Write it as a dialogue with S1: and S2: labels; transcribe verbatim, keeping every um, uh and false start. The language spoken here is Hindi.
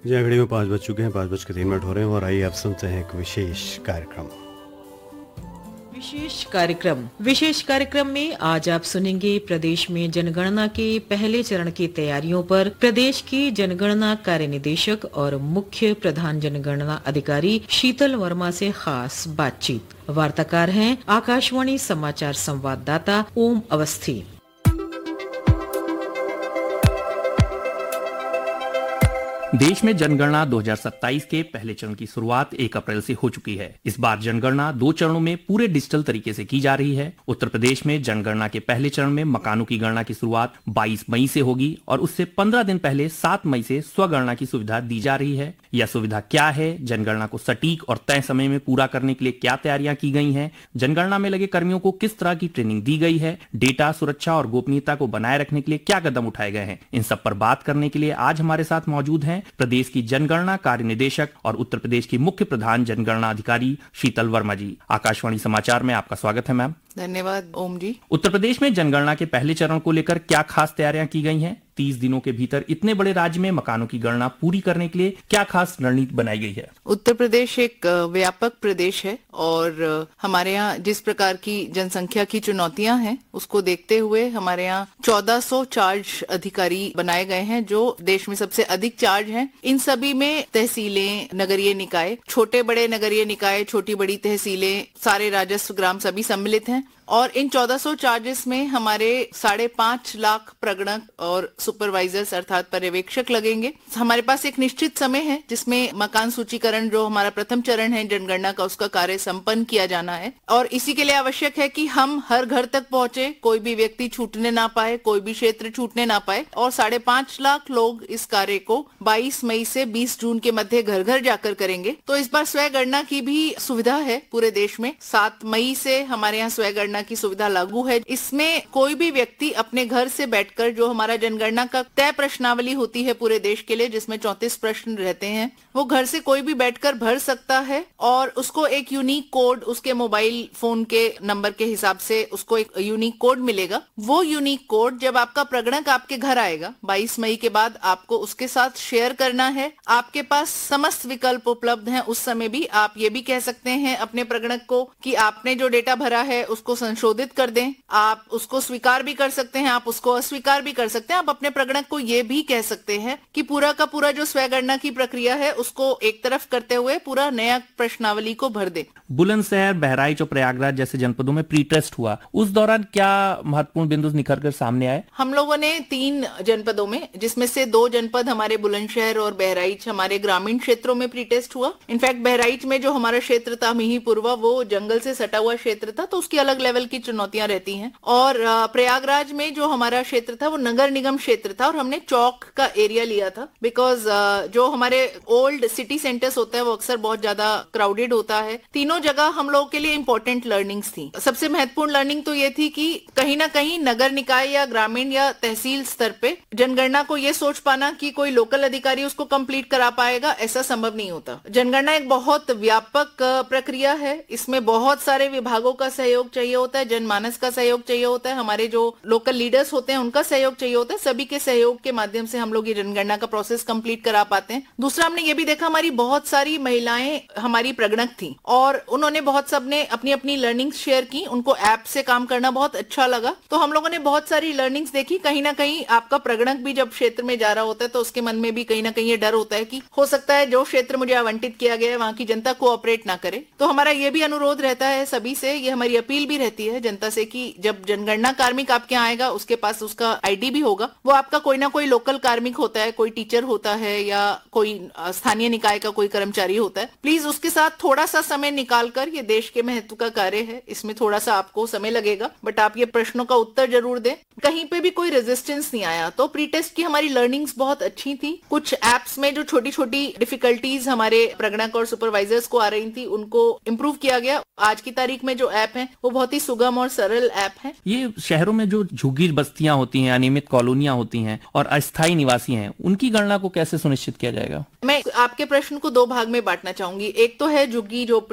S1: जी घड़ी में पाँच बज चुके हैं, पाँच बज के तीन मिनट हो रहे हैं और आइए आप सुनते हैं एक विशेष कार्यक्रम।
S2: विशेष कार्यक्रम विशेष कार्यक्रम में आज आप सुनेंगे प्रदेश में जनगणना के पहले चरण की तैयारियों पर प्रदेश की जनगणना कार्य निदेशक और मुख्य प्रधान जनगणना अधिकारी शीतल वर्मा से खास बातचीत। वार्ताकार हैं आकाशवाणी समाचार संवाददाता ओम अवस्थी।
S3: देश में जनगणना दो हज़ार सत्ताईस के पहले चरण की शुरुआत एक अप्रैल से हो चुकी है। इस बार जनगणना दो चरणों में पूरे डिजिटल तरीके से की जा रही है। उत्तर प्रदेश में जनगणना के पहले चरण में मकानों की गणना की शुरुआत बाईस मई से होगी और उससे पंद्रह दिन पहले सात मई से स्वगणना की सुविधा दी जा रही है। यह सुविधा क्या है, जनगणना को सटीक और तय समय में पूरा करने के लिए क्या तैयारियां की गई हैं, जनगणना में लगे कर्मियों को किस तरह की ट्रेनिंग दी गई है, डेटा सुरक्षा और गोपनीयता को बनाए रखने के लिए क्या कदम उठाए गए हैं, इन सब पर बात करने के लिए आज हमारे साथ मौजूद हैं प्रदेश की जनगणना कार्य निदेशक और उत्तर प्रदेश की मुख्य प्रधान जनगणना अधिकारी शीतल वर्मा जी। आकाशवाणी समाचार में आपका स्वागत है मैम।
S4: धन्यवाद ओम जी।
S3: उत्तर प्रदेश में जनगणना के पहले चरण को लेकर क्या खास तैयारियां की गई हैं? तीस दिनों के भीतर इतने बड़े राज्य में मकानों की गणना पूरी करने के लिए क्या खास रणनीति बनाई गई है?
S4: उत्तर प्रदेश एक व्यापक प्रदेश है और हमारे यहाँ जिस प्रकार की जनसंख्या की चुनौतियां हैं उसको देखते हुए हमारे यहाँ चौदह सौ चार्ज अधिकारी बनाए गए हैं जो देश में सबसे अधिक चार्ज हैं। इन सभी में तहसीलें, नगरीय निकाय, छोटे बड़े नगरीय निकाय, छोटी बड़ी तहसीलें, सारे राजस्व ग्राम सभी सम्मिलित हैं और इन चौदह सौ चार्जेस में हमारे साढ़े पांच लाख प्रगणक और सुपरवाइजर्स अर्थात पर्यवेक्षक लगेंगे। हमारे पास एक निश्चित समय है जिसमें मकान सूचीकरण जो हमारा प्रथम चरण है जनगणना का, उसका कार्य संपन्न किया जाना है और इसी के लिए आवश्यक है कि हम हर घर तक पहुंचे, कोई भी व्यक्ति छूटने ना पाए, कोई भी क्षेत्र छूटने ना पाए और साढ़े पांच लाख लोग इस कार्य को बाईस मई से बीस जून के मध्य घर घर जाकर करेंगे। तो इस बार स्वयं गणना की भी सुविधा है पूरे देश में। सात मई से हमारे यहाँ स्वयं गणना की सुविधा लागू है। इसमें कोई भी व्यक्ति अपने घर से बैठकर, जो हमारा जनगणना का तय प्रश्नावली होती है पूरे देश के लिए जिसमें चौंतीस प्रश्न रहते हैं, वो घर से कोई भी बैठकर भर सकता है और उसको एक यूनिक कोड उसके मोबाइल फोन के नंबर के हिसाब से उसको एक यूनिक कोड मिलेगा। वो यूनिक कोड जब आपका प्रगणक आपके घर आएगा बाईस मई के बाद आपको उसके साथ शेयर करना है। आपके पास समस्त विकल्प उपलब्ध हैं। उस समय भी आप ये भी कह सकते हैं अपने प्रगणक को कि आपने जो डेटा भरा है उसको संशोधित कर दें। आप उसको स्वीकार भी कर सकते हैं, आप उसको अस्वीकार भी कर सकते हैं। आप अपने प्रगणक को ये भी कह सकते हैं कि पूरा का पूरा जो स्वयं गणना की प्रक्रिया है उसको एक तरफ करते हुए पूरा नया प्रश्नावली को भर दे।
S3: बुलंदशहर, बहराइच और प्रयागराज जैसे जनपदों में प्री टेस्ट हुआ, उस दौरान क्या महत्वपूर्ण बिंदु निखर कर सामने आए?
S4: हम लोगों ने तीन जनपदों में, जिसमें से दो जनपद हमारे बुलंदशहर और बहराइच हमारे ग्रामीण क्षेत्रों में प्री टेस्ट हुआ। इनफैक्ट बहराइच में जो हमारा क्षेत्र था मिहीपुरवा, वो जंगल से सटा हुआ क्षेत्र था तो उसकी अलग लेवल की चुनौतियां रहती हैं। और प्रयागराज में जो हमारा क्षेत्र था वो नगर निगम क्षेत्र था और हमने चौक का एरिया लिया था बिकॉज जो हमारे ओल्ड सिटी सेंटर्स होता है वो अक्सर बहुत ज्यादा क्राउडेड होता है। तीनों जगह हम लोगों के लिए इंपॉर्टेंट लर्निंग्स थी। सबसे महत्वपूर्ण लर्निंग तो ये थी कि कहीं ना कहीं नगर निकाय या ग्रामीण या तहसील स्तर पे जनगणना को ये सोच पाना कि कोई लोकल अधिकारी उसको कंप्लीट करा पाएगा, ऐसा संभव नहीं होता। जनगणना एक बहुत व्यापक प्रक्रिया है। इसमें बहुत सारे विभागों का सहयोग चाहिए होता है, जनमानस का सहयोग चाहिए होता है, हमारे जो लोकल लीडर्स होते हैं उनका सहयोग चाहिए होता है। सभी के सहयोग के माध्यम से हम लोग ये जनगणना का प्रोसेस कंप्लीट करा पाते हैं। दूसरा, हमने ये भी देखा हमारी बहुत सारी महिलाएं हमारी प्रगणक थी और उन्होंने बहुत सबने अपनी अपनी लर्निंग्स शेयर की। उनको ऐप से काम करना बहुत अच्छा लगा तो हम लोगों ने बहुत सारी लर्निंग्स देखी। कहीं ना कहीं आपका प्रगणक भी जब क्षेत्र में जा रहा होता है तो उसके मन में भी कहीं ना कहीं ये डर होता है कि हो सकता है जो क्षेत्र मुझे आवंटित किया गया है वहां की जनता कोऑपरेट ना करे। तो हमारा ये भी अनुरोध रहता है सभी से, ये हमारी अपील भी रहती है जनता से कि जब जनगणना कार्मिक आपके यहाँ आएगा उसके पास उसका आईडी भी होगा। वो आपका कोई ना कोई लोकल कार्मिक होता है, कोई टीचर होता है या कोई स्थानीय निकाय का कोई कर्मचारी होता है। प्लीज उसके साथ थोड़ा सा समय निकाल कर, ये देश के महत्व का कार्य है, इसमें थोड़ा सा आपको समय लगेगा बट आप ये प्रश्नों का उत्तर जरूर दें। कहीं पे भी कोई रेजिस्टेंस नहीं आया तो प्री टेस्ट की हमारी लर्निंग्स बहुत अच्छी थी। कुछ एप्स में जो छोटी छोटी डिफिकल्टीज हमारे प्रगणक और सुपरवाइजर्स को आ रही थी उनको इम्प्रूव किया गया। आज की तारीख में जो ऐप है वो बहुत ही सुगम और सरल ऐप है।
S3: ये शहरों में जो झुग्गी बस्तियां होती हैं, अनियमित कॉलोनियां होती हैं और अस्थायी निवासी हैं, उनकी गणना को कैसे सुनिश्चित किया जाएगा?
S4: मैं आपके प्रश्न को दो भाग में बांटना चाहूंगी। एक तो है झुग्गी झोपड़ी